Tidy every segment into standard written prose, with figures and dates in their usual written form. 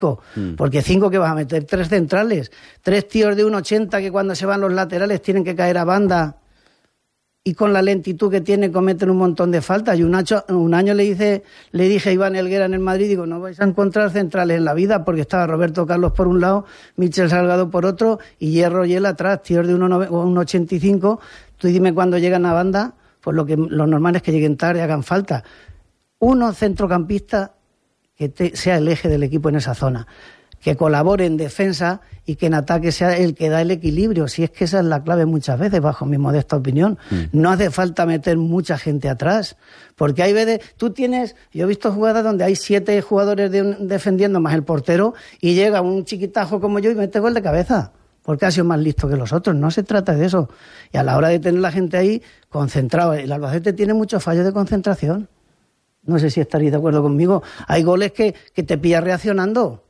Porque 5 que vas a meter, 3 centrales, 3 tíos de 1,80 que cuando se van los laterales tienen que caer a banda y con la lentitud que tiene cometen un montón de faltas. Y un año le dije a Iván Helguera en el Madrid, digo, no vais a encontrar centrales en la vida, porque estaba Roberto Carlos por un lado, Michel Salgado por otro y Hierro y él atrás, tíos de 1,85. Tú dime cuando llegan a banda, pues lo normal es que lleguen tarde, hagan falta. Uno centrocampista que sea el eje del equipo en esa zona, que colabore en defensa y que en ataque sea el que da el equilibrio. Si es que esa es la clave muchas veces, bajo mi modesta opinión. No hace falta meter mucha gente atrás, porque hay veces, yo he visto jugadas donde hay 7 jugadores defendiendo más el portero y llega un chiquitajo como yo y mete gol de cabeza, porque ha sido más listo que los otros. No se trata de eso. Y a la hora de tener la gente ahí concentrado, el Albacete tiene muchos fallos de concentración. No sé si estaréis de acuerdo conmigo. Hay goles que te pillas reaccionando.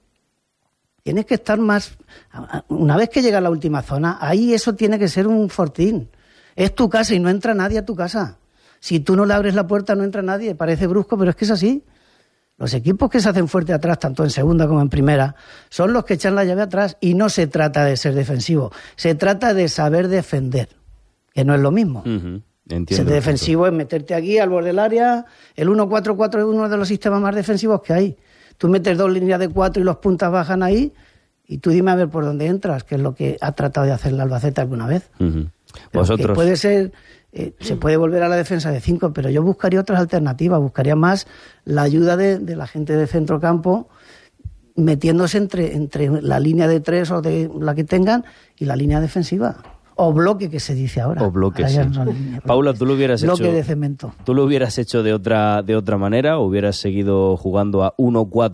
Tienes que estar más... Una vez que llega a la última zona, ahí eso tiene que ser un fortín. Es tu casa y no entra nadie a tu casa. Si tú no le abres la puerta, no entra nadie. Parece brusco, pero es que es así. Los equipos que se hacen fuerte atrás, tanto en segunda como en primera, son los que echan la llave atrás. Y no se trata de ser defensivo. Se trata de saber defender, que no es lo mismo. Entiendo. Ser defensivo es meterte aquí al borde del área. El 1-4-4 es uno de los sistemas más defensivos que hay. Tú metes 2 líneas de 4 y los puntas bajan ahí y tú dime a ver por dónde entras, que es lo que ha tratado de hacer el Albacete alguna vez. Vosotros... Puede ser, se puede volver a la defensa de 5, pero yo buscaría otras alternativas, buscaría más la ayuda de la gente de centrocampo, metiéndose entre la línea de 3 o de la que tengan y la línea defensiva. O bloque, que se dice ahora. O bloque, sí. Paula, ¿tú lo hubieras bloque hecho... de cemento. ¿Tú lo hubieras hecho de otra manera o hubieras seguido jugando a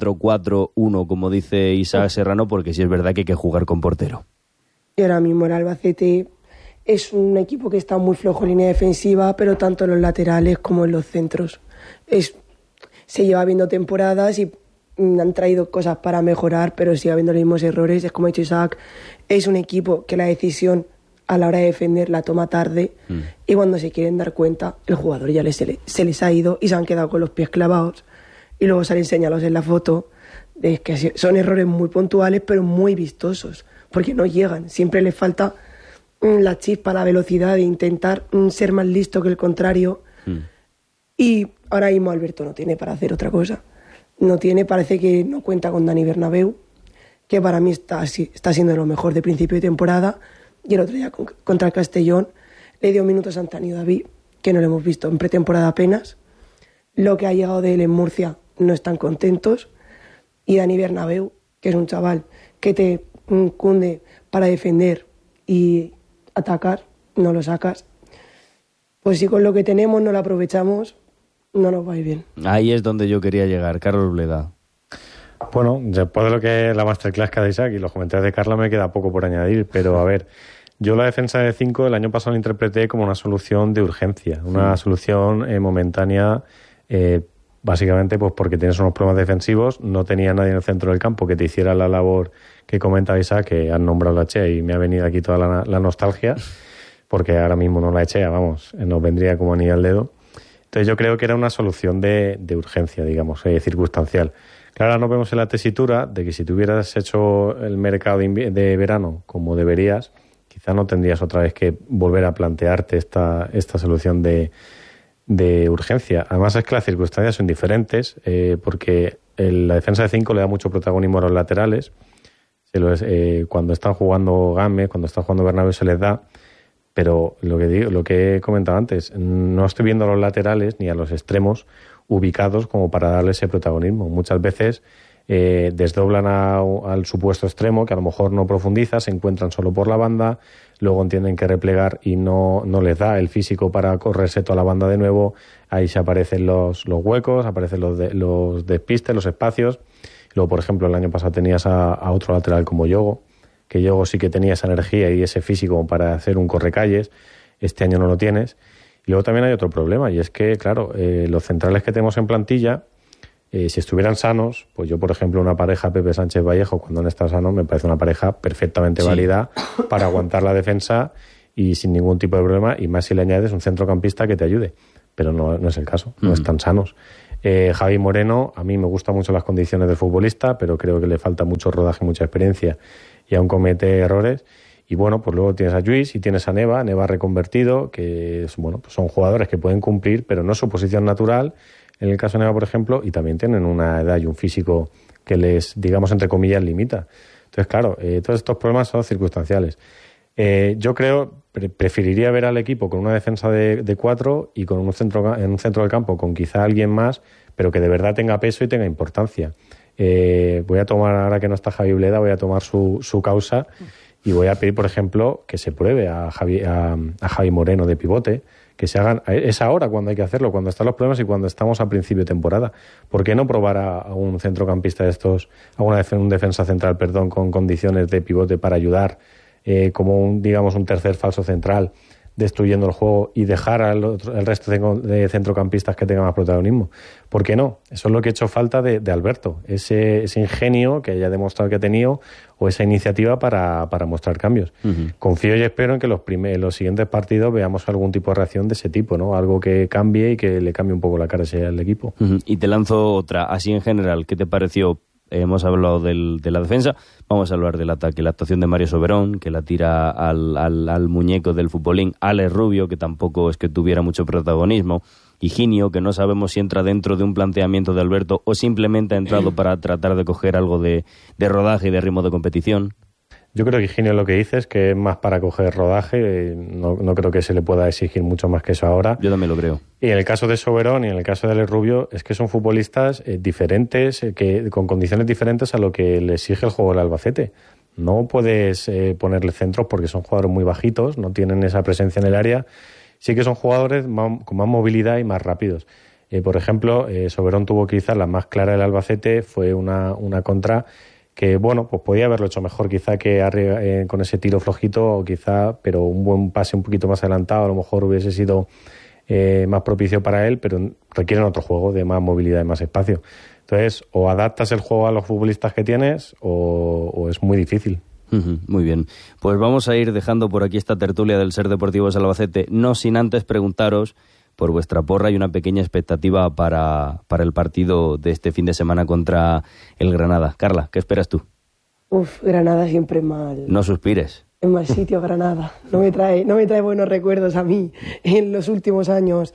1-4-4-1, como dice Isaac Serrano? Porque sí es verdad que hay que jugar con portero. Y ahora mismo el Albacete es un equipo que está muy flojo en línea defensiva, pero tanto en los laterales como en los centros. Se lleva viendo temporadas y han traído cosas para mejorar, pero sigue habiendo los mismos errores. Es como ha dicho Isaac, es un equipo que la decisión a la hora de defender la toma tarde y cuando se quieren dar cuenta el jugador ya se les ha ido y se han quedado con los pies clavados y luego salen señalados en la foto. Es que son errores muy puntuales pero muy vistosos porque no llegan, siempre les falta la chispa, la velocidad de intentar ser más listo que el contrario y ahora mismo Alberto no tiene para hacer otra cosa, parece que no cuenta con Dani Bernabéu, que para mí está siendo lo mejor de principio de temporada. Y el otro día contra el Castellón le dio minutos a Antonio David, que no lo hemos visto en pretemporada apenas. Lo que ha llegado de él en Murcia no están contentos. Y Dani Bernabéu, que es un chaval que te cunde para defender y atacar, no lo sacas. Pues si con lo que tenemos no lo aprovechamos, no nos va a ir bien. Ahí es donde yo quería llegar. Carlos Bleda. Bueno, después de lo que es la masterclass que ha de Isaac y los comentarios de Carla me queda poco por añadir, pero a ver, yo la defensa de 5 el año pasado la interpreté como una solución de urgencia, una solución momentánea, básicamente pues porque tienes unos problemas defensivos, no tenía nadie en el centro del campo que te hiciera la labor que comenta Isaac, que han nombrado la Chea y me ha venido aquí toda la nostalgia, porque ahora mismo no la Chea, vamos, nos vendría como anillo al dedo. Entonces yo creo que era una solución de urgencia, digamos, circunstancial. Claro, ahora nos vemos en la tesitura de que si tú hubieras hecho el mercado de verano como deberías, quizá no tendrías otra vez que volver a plantearte esta solución de urgencia. Además es que las circunstancias son diferentes, porque la defensa de 5 le da mucho protagonismo a los laterales. Cuando están jugando Gámez, cuando está jugando Bernabéu se les da, pero lo que he comentado antes, no estoy viendo a los laterales ni a los extremos ubicados como para darle ese protagonismo. Muchas veces desdoblan al supuesto extremo, que a lo mejor no profundiza, se encuentran solo por la banda, luego tienen que replegar y no les da el físico para correrse toda la banda de nuevo. Ahí se aparecen los huecos, aparecen los despistes, los espacios. Luego, por ejemplo, el año pasado tenías a otro lateral como Yogo, que Yogo sí que tenía esa energía y ese físico para hacer un correcalles. Este año no lo tienes. Y luego también hay otro problema, y es que, claro, los centrales que tenemos en plantilla, si estuvieran sanos, pues yo, por ejemplo, una pareja Pepe Sánchez Vallejo, cuando no está sano, me parece una pareja perfectamente válida para aguantar la defensa y sin ningún tipo de problema, y más si le añades un centrocampista que te ayude. Pero no es el caso, no están sanos. Javi Moreno, a mí me gustan mucho las condiciones del futbolista, pero creo que le falta mucho rodaje, mucha experiencia y aún comete errores. Y bueno, pues luego tienes a Lluís y tienes a Neva reconvertido, que es, bueno, pues son jugadores que pueden cumplir, pero no es su posición natural, en el caso de Neva, por ejemplo, y también tienen una edad y un físico que les, digamos, entre comillas, limita. Entonces, claro, todos estos problemas son circunstanciales. Yo creo, preferiría ver al equipo con una defensa de 4 y con en un centro del campo con quizá alguien más, pero que de verdad tenga peso y tenga importancia. Voy a tomar, ahora que no está Javi Bleda, voy a tomar su causa y voy a pedir, por ejemplo, que se pruebe a Javi Moreno de pivote, que se hagan. Es ahora cuando hay que hacerlo, cuando están los problemas y cuando estamos a principio de temporada. ¿Por qué no probar a un centrocampista de estos, un defensa central, perdón, con condiciones de pivote para ayudar, como un tercer falso central, destruyendo el juego y dejar el resto de centrocampistas que tengan más protagonismo? ¿Por qué no? Eso es lo que ha hecho falta de Alberto, ese ingenio que haya demostrado que ha tenido o esa iniciativa para mostrar cambios. Uh-huh. Confío y espero en que los siguientes partidos veamos algún tipo de reacción de ese tipo, ¿no? Algo que cambie y que le cambie un poco la cara al equipo. Uh-huh. Y te lanzo otra, así en general, ¿qué te pareció? Hemos hablado de la defensa, vamos a hablar del ataque, la actuación de Mario Soberón, que la tira al muñeco del futbolín, Alex Rubio, que tampoco es que tuviera mucho protagonismo, Higinio, que no sabemos si entra dentro de un planteamiento de Alberto o simplemente ha entrado para tratar de coger algo de rodaje y de ritmo de competición. Yo creo que Higinio lo que dice es que es más para coger rodaje, no creo que se le pueda exigir mucho más que eso ahora. Yo también lo creo. Y en el caso de Soberón y en el caso de Alex Rubio es que son futbolistas diferentes, con condiciones diferentes a lo que le exige el juego del Albacete. No puedes ponerle centros porque son jugadores muy bajitos, no tienen esa presencia en el área. Sí que son jugadores con más movilidad y más rápidos. Por ejemplo, Soberón tuvo quizás la más clara del Albacete, fue una contra que, bueno, pues podía haberlo hecho mejor quizá que con ese tiro flojito, pero un buen pase un poquito más adelantado a lo mejor hubiese sido más propicio para él, pero requieren otro juego de más movilidad y más espacio. Entonces, o adaptas el juego a los futbolistas que tienes o es muy difícil. Muy bien, pues vamos a ir dejando por aquí esta tertulia del Ser Deportivos Albacete, no sin antes preguntaros por vuestra porra y una pequeña expectativa para el partido de este fin de semana contra el Granada. Carla, ¿qué esperas tú? Granada siempre es mal. No suspires. Es mal sitio Granada. No me trae buenos recuerdos a mí en los últimos años.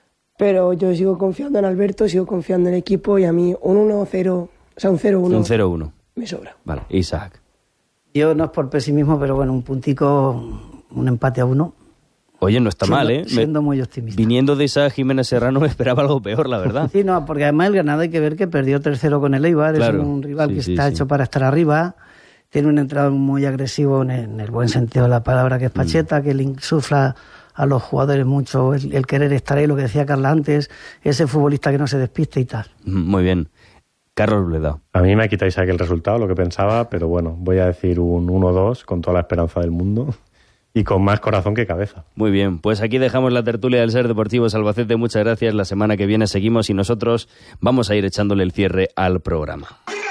Pero yo sigo confiando en Alberto, sigo confiando en el equipo y a mí un 1-0, o sea, un 0-1. Un 0-1. Me sobra. Vale, Isaac. Yo no es por pesimismo, pero bueno, un puntico, un empate a 1. Oye, no está mal, ¿eh? Siendo muy optimista. Viniendo de Isaac Jiménez Serrano me esperaba algo peor, la verdad. Sí, no, porque además el Granada hay que ver que perdió 3-0 con el Eibar, claro, es un rival que está hecho para estar arriba, tiene un entrenador muy agresivo en el buen sentido de la palabra, que es Pacheta, que le insufla a los jugadores mucho el querer estar ahí, lo que decía Carla antes, ese futbolista que no se despiste y tal. Muy bien. Carlos Bleda. A mí me quitáis aquí el resultado, lo que pensaba, pero bueno, voy a decir un 1-2 con toda la esperanza del mundo y con más corazón que cabeza. Muy bien, pues aquí dejamos la tertulia del Ser Deportivos Albacete. Muchas gracias. La semana que viene seguimos y nosotros vamos a ir echándole el cierre al programa.